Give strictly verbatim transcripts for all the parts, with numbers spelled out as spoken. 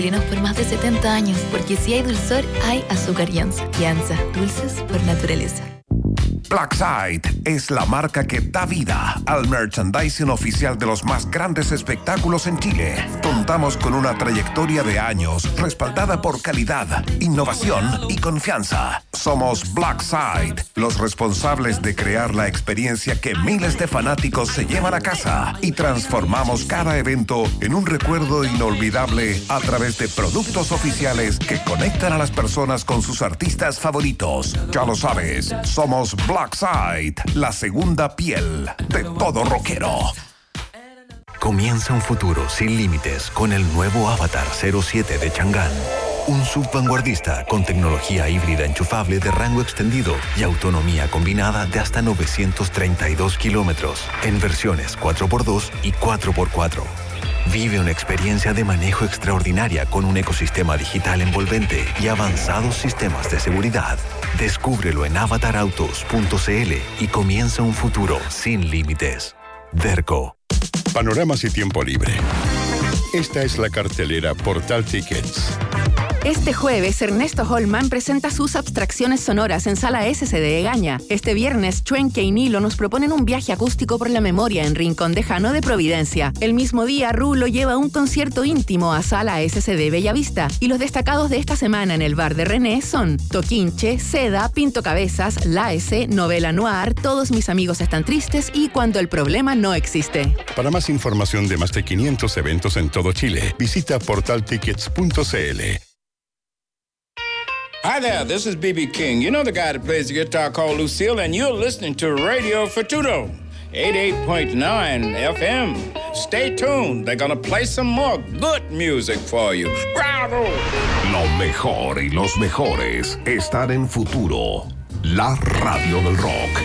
por más de setenta años, porque si hay dulzor, hay azúcar Yanza. Yanza, dulces por naturaleza. Blackside es la marca que da vida al merchandising oficial de los más grandes espectáculos en Chile. Contamos con una trayectoria de años respaldada por calidad, innovación y confianza. Somos Blackside, los responsables de crear la experiencia que miles de fanáticos se llevan a casa y transformamos cada evento en un recuerdo inolvidable a través de productos oficiales que conectan a las personas con sus artistas favoritos. Ya lo sabes, somos Blackside, la segunda piel de todo rockero. Comienza un futuro sin límites con el nuevo Avatar cero siete de Chang'an. Un sub vanguardista con tecnología híbrida enchufable de rango extendido y autonomía combinada de hasta novecientos treinta y dos kilómetros en versiones cuatro por dos y cuatro por cuatro. Vive una experiencia de manejo extraordinaria con un ecosistema digital envolvente y avanzados sistemas de seguridad. Descúbrelo en avatar autos punto c l y comienza un futuro sin límites. Derco. Panoramas y tiempo libre. Esta es la cartelera Portal Tickets. Este jueves, Ernesto Holman presenta sus abstracciones sonoras en Sala S C de Egaña. Este viernes, Chuenque y Nilo nos proponen un viaje acústico por la memoria en Rincón de Jano de Providencia. El mismo día, Rulo lleva un concierto íntimo a Sala S C de Bellavista. Y los destacados de esta semana en el bar de René son Toquinche, Seda, Pinto Cabezas, La S, Novela Noir, Todos mis amigos están tristes y Cuando el problema no existe. Para más información de más de quinientos eventos en todo Chile, visita portal tickets punto c l. Hi there, this is B B King. You know the guy that plays the guitar called Lucille, and you're listening to Radio Futuro, eighty-eight point nine F M. Stay tuned, they're gonna play some more good music for you. ¡Bravo! Lo mejor y los mejores están en Futuro, la radio del rock.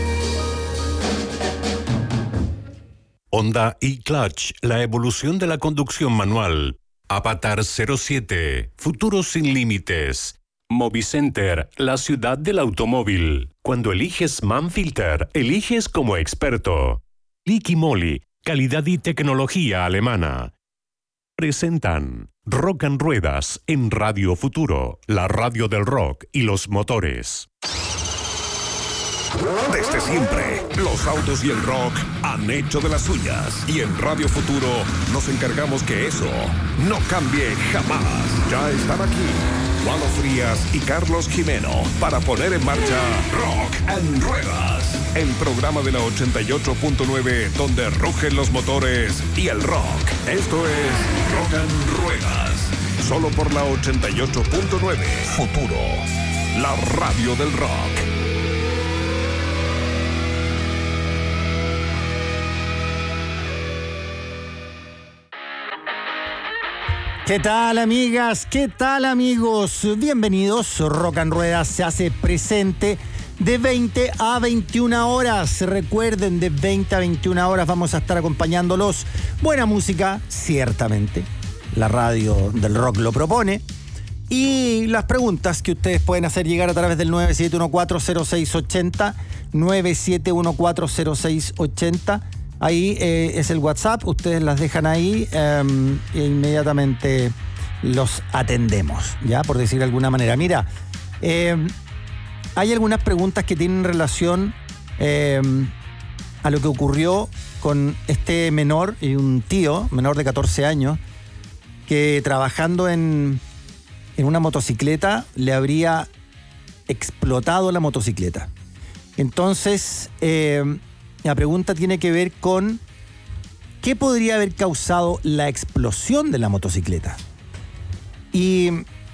Honda e-Clutch, la evolución de la conducción manual. Avatar cero siete, futuro sin límites. Movicenter, la ciudad del automóvil. Cuando eliges Manfilter, eliges como experto. Liqui Moly, calidad y tecnología alemana. Presentan Rock and Ruedas en Radio Futuro, la radio del rock y los motores. Desde siempre, los autos y el rock han hecho de las suyas. Y en Radio Futuro nos encargamos que eso no cambie jamás. Ya están aquí Juan Frías y Carlos Jimeno para poner en marcha Rock and Ruedas, el programa de la ochenta y ocho punto nueve donde rugen los motores y el rock. Esto es Rock and Ruedas, solo por la ochenta y ocho punto nueve. Futuro, la radio del rock. ¿Qué tal, amigas? ¿Qué tal, amigos? Bienvenidos. Rock and Ruedas se hace presente de veinte a veintiuna horas. Recuerden, de veinte a veintiuna horas vamos a estar acompañándolos. Buena música, ciertamente. La radio del rock lo propone. Y las preguntas que ustedes pueden hacer llegar a través del nueve siete uno cuatro cero seis ocho cero, nueve siete uno cuatro cero seis ocho cero. Ahí eh, es el WhatsApp, ustedes las dejan ahí eh, e inmediatamente los atendemos, ya, por decir de alguna manera. Mira, eh, hay algunas preguntas que tienen relación eh, a lo que ocurrió con este menor y un tío, menor de catorce años, que trabajando en, en una motocicleta le habría explotado la motocicleta. Entonces... Eh, La pregunta tiene que ver con qué podría haber causado la explosión de la motocicleta. Y,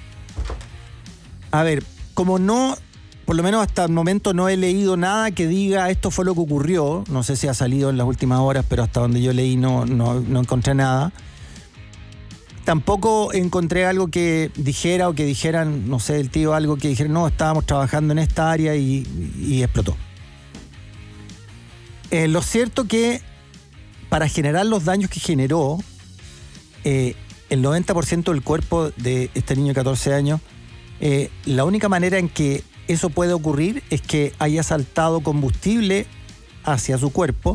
a ver, como no, por lo menos hasta el momento no he leído nada que diga esto fue lo que ocurrió, no sé si ha salido en las últimas horas, pero hasta donde yo leí no, no, no encontré nada. Tampoco encontré algo que dijera o que dijeran, no sé, el tío algo que dijera, no, estábamos trabajando en esta área y, y explotó. Eh, lo cierto que para generar los daños que generó, eh, el noventa por ciento del cuerpo de este niño de catorce años, eh, la única manera en que eso puede ocurrir es que haya saltado combustible hacia su cuerpo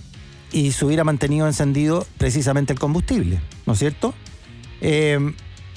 y se hubiera mantenido encendido precisamente el combustible, ¿no es cierto? Eh,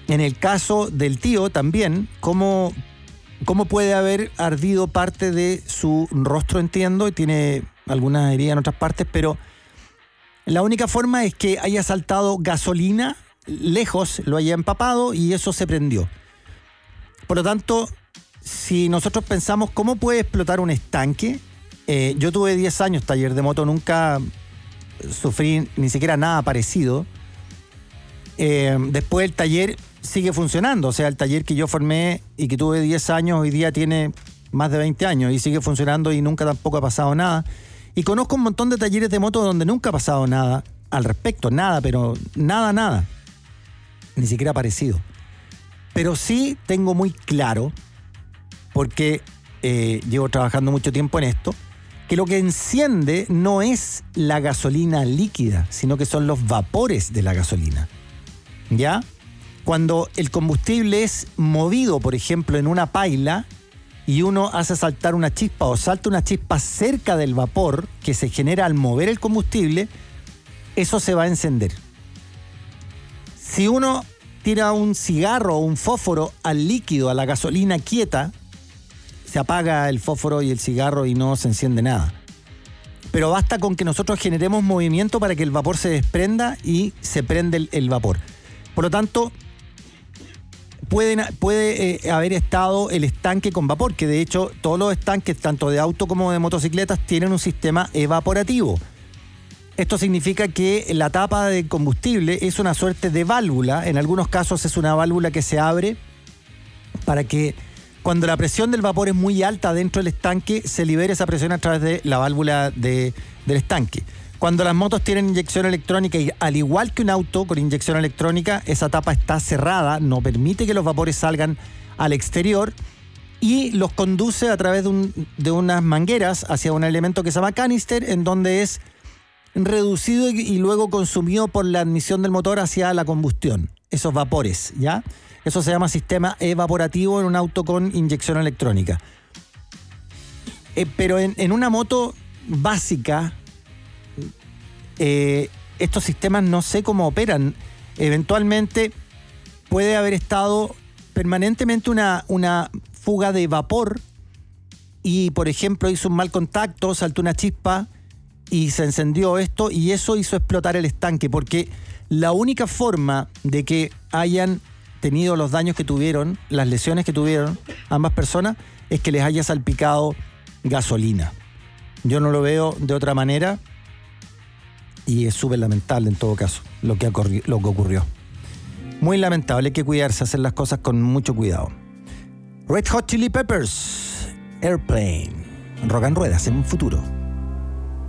en el caso del tío también, cómo, cómo puede haber ardido parte de su rostro, entiendo, y tiene algunas heridas en otras partes, pero la única forma es que haya saltado gasolina lejos, lo haya empapado y eso se prendió. Por lo tanto, si nosotros pensamos cómo puede explotar un estanque, eh, yo tuve diez años taller de moto, nunca sufrí ni siquiera nada parecido. Eh, después el taller sigue funcionando, o sea, el taller que yo formé y que tuve diez años, hoy día tiene más de veinte años y sigue funcionando y nunca tampoco ha pasado nada. Y conozco un montón de talleres de moto donde nunca ha pasado nada al respecto, nada, pero nada, nada. Ni siquiera parecido. Pero sí tengo muy claro, porque eh, llevo trabajando mucho tiempo en esto, que lo que enciende no es la gasolina líquida, sino que son los vapores de la gasolina. ¿Ya? Cuando el combustible es movido, por ejemplo, en una paila, y uno hace saltar una chispa o salta una chispa cerca del vapor que se genera al mover el combustible, eso se va a encender. Si uno tira un cigarro o un fósforo al líquido, a la gasolina quieta, se apaga el fósforo y el cigarro y no se enciende nada. Pero basta con que nosotros generemos movimiento para que el vapor se desprenda y se prende el, el vapor. Por lo tanto, Pueden, puede eh, haber estado el estanque con vapor, que de hecho todos los estanques, tanto de auto como de motocicletas, tienen un sistema evaporativo. Esto significa que la tapa de combustible es una suerte de válvula, en algunos casos es una válvula que se abre para que cuando la presión del vapor es muy alta dentro del estanque, se libere esa presión a través de la válvula de, del estanque. Cuando las motos tienen inyección electrónica, y al igual que un auto con inyección electrónica, esa tapa está cerrada, no permite que los vapores salgan al exterior y los conduce a través de, un, de unas mangueras hacia un elemento que se llama canister, en donde es reducido y, y luego consumido por la admisión del motor hacia la combustión. Esos vapores, ¿ya? Eso se llama sistema evaporativo en un auto con inyección electrónica. Eh, pero en, en una moto básica, Eh, estos sistemas no sé cómo operan. Eventualmente puede haber estado permanentemente una, una fuga de vapor y, por ejemplo, hizo un mal contacto, saltó una chispa y se encendió esto, y eso hizo explotar el estanque, porque la única forma de que hayan tenido los daños que tuvieron, las lesiones que tuvieron ambas personas, es que les haya salpicado gasolina. Yo no lo veo de otra manera. Y es súper lamentable en todo caso lo que, ocurri- lo que ocurrió. Muy lamentable, hay que cuidarse, hacer las cosas con mucho cuidado. Red Hot Chili Peppers, Airplane, Rock and Ruedas en un futuro.